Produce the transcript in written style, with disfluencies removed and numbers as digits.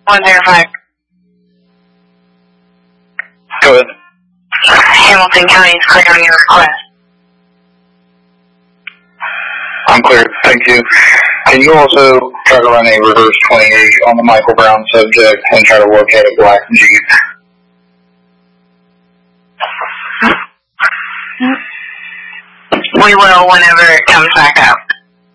105. Go ahead. Hamilton County is clear on your request. I'm clear. Thank you. Can you also try to run a reverse 28 on the Michael Brown subject and try to locate a black Jeep? We will whenever it comes back up.